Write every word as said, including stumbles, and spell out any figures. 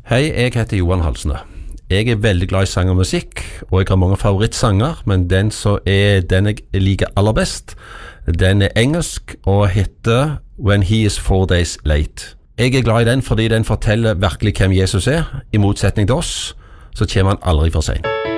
Hei, jeg heter Johan Halsne. Jeg er veldig glad i sang og musikk, og jeg har mange favorittsanger, men den som er den jeg liker aller best, den er engelsk og heter When He Is Four Days Late. Jeg er glad i den fordi den forteller virkelig hvem Jesus er. I motsetning til oss, så kommer han aldri for sent.